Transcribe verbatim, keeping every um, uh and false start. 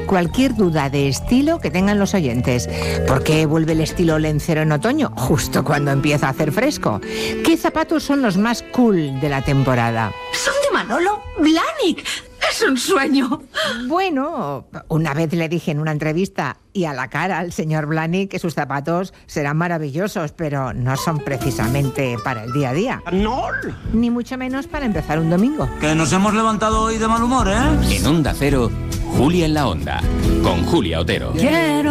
cualquier duda de estilo que tengan los oyentes. ¿Por qué vuelve el estilo lencero en otoño, justo cuando empieza a hacer fresco? ¿Qué zapatos son los más cool de la temporada? Son de Manolo Blahnik. Es un sueño. Bueno, una vez le dije en una entrevista y a la cara al señor Blahnik que sus zapatos serán maravillosos, pero no son precisamente para el día a día. No. Ni mucho menos para empezar un domingo. Que nos hemos levantado hoy de mal humor, ¿eh? En Onda Cero, Julia en la Onda, con Julia Otero. Quiero